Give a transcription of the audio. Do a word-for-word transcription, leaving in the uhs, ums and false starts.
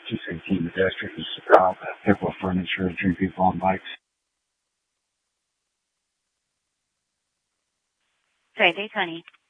two seventeen pedestrian, uh, airport furniture, three people on bikes. Sorry, there's Honey.